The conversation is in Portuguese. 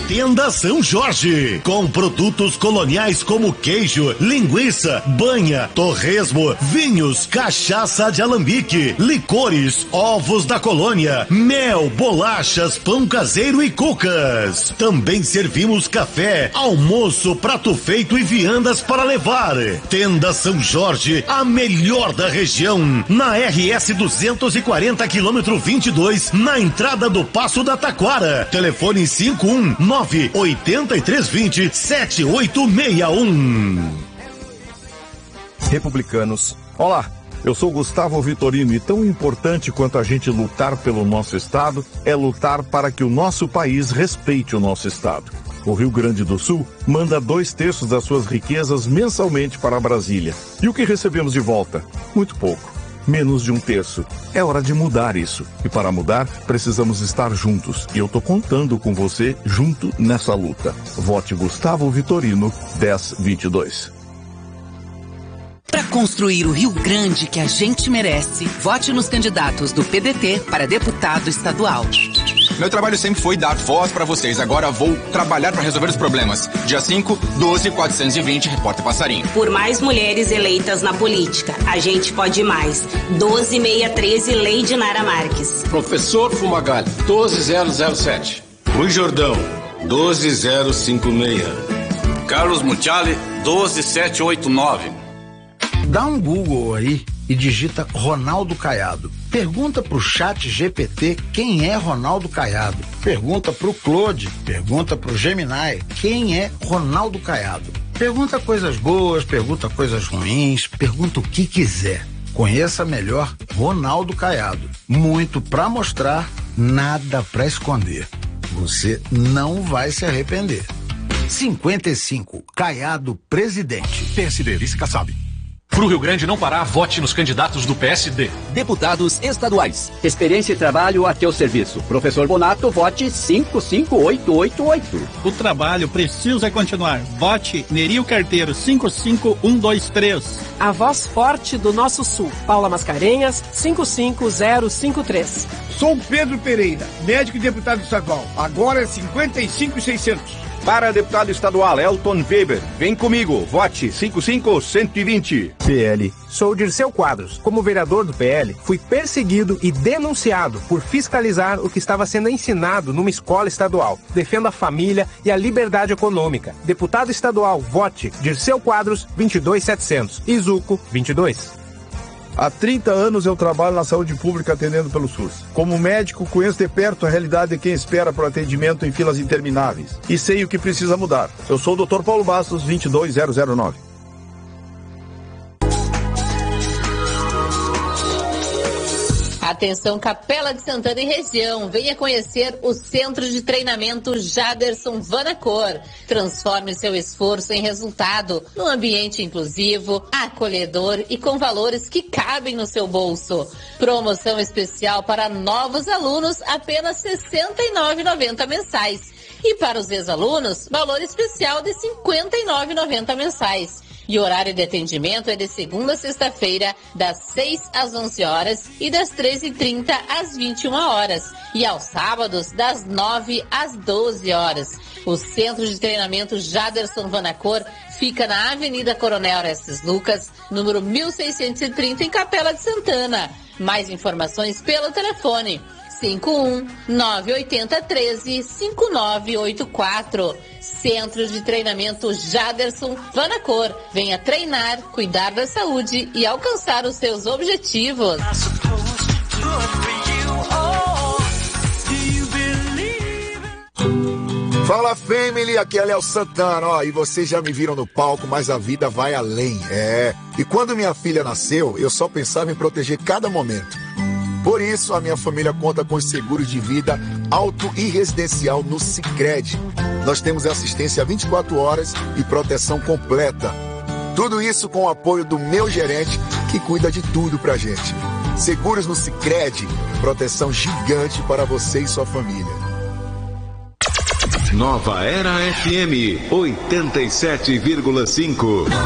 Tenda São Jorge, com produtos coloniais como queijo, linguiça, banha, torresmo, vinhos, cachaça de alambique, licores, ovos da colônia, mel, bolachas, pão caseiro e cucas. Também servimos café, almoço, prato feito e viandas para levar. Tenda São Jorge, a melhor da região, na RS 240 km 22, na entrada do Passo da Taquara. Telefone 519-8320-7861. Republicanos. Olá, eu sou Gustavo Vitorino e tão importante quanto a gente lutar pelo nosso estado é lutar para que o nosso país respeite o nosso estado. O Rio Grande do Sul manda 2/3 das suas riquezas mensalmente para Brasília. E o que recebemos de volta? Muito pouco. Menos de 1/3. É hora de mudar isso. E para mudar, precisamos estar juntos. E eu tô contando com você junto nessa luta. Vote Gustavo Vitorino, 1022. Para construir o Rio Grande que a gente merece, vote nos candidatos do PDT para deputado estadual. Meu trabalho sempre foi dar voz para vocês. Agora vou trabalhar para resolver os problemas. Dia 5, 12.420, Repórter Passarinho. Por mais mulheres eleitas na política, a gente pode mais. 12.613, Lei de Nara Marques. Professor Fumagalli, 12007. Rui Jordão, 12056. Carlos Mucciali, 12789. Dá um Google aí e digita Ronaldo Caiado. Pergunta pro Chat GPT quem é Ronaldo Caiado. Pergunta pro Claude, pergunta pro Gemini quem é Ronaldo Caiado. Pergunta coisas boas, pergunta coisas ruins, pergunta o que quiser. Conheça melhor Ronaldo Caiado. Muito pra mostrar, nada pra esconder. Você não vai se arrepender. 55, Caiado presidente. PSD, vice Kassab. Pro Rio Grande não parar, vote nos candidatos do PSD. Deputados estaduais. Experiência e trabalho a teu serviço. Professor Bonato, vote 55888. O trabalho precisa continuar. Vote Nerio Carteiro, 55123. A voz forte do nosso sul. Paula Mascarenhas, 55053. Sou Pedro Pereira, médico e deputado estadual. Agora é 55.600. Para deputado estadual Elton Weber, vem comigo, vote 55120. PL. Sou Dirceu Quadros. Como vereador do PL, fui perseguido e denunciado por fiscalizar o que estava sendo ensinado numa escola estadual. Defendo a família e a liberdade econômica. Deputado estadual, vote Dirceu Quadros, 22700. Izuco, 22. Há 30 anos eu trabalho na saúde pública atendendo pelo SUS. Como médico, conheço de perto a realidade de quem espera por atendimento em filas intermináveis. E sei o que precisa mudar. Eu sou o Dr. Paulo Bastos, 22009. Atenção, Capela de Santana e região. Venha conhecer o Centro de Treinamento Jaderson Vanacor. Transforme seu esforço em resultado num ambiente inclusivo, acolhedor e com valores que cabem no seu bolso. Promoção especial para novos alunos, apenas R$ 69,90 mensais. E para os ex-alunos, valor especial de R$ 59,90 mensais. E o horário de atendimento é de segunda a sexta-feira, das 6 às 11 horas e das 13h30 às 21 horas. E aos sábados, das 9 às 12 horas. O Centro de Treinamento Jaderson Vanacor fica na Avenida Coronel Orestes Lucas, número 1630, em Capela de Santana. Mais informações pelo telefone 51-980-13-5984. Centro de Treinamento Jaderson Vanacor. Venha treinar, cuidar da saúde e alcançar os seus objetivos. Fala, family, aqui é Léo Santana, ó, e vocês já me viram no palco, mas a vida vai além, E quando minha filha nasceu, eu só pensava em proteger cada momento. Por isso, a minha família conta com os seguros de vida auto e residencial no Sicredi. Nós temos assistência 24 horas e proteção completa. Tudo isso com o apoio do meu gerente, que cuida de tudo pra gente. Seguros no Sicredi, proteção gigante para você e sua família. Nova Era FM 87,5.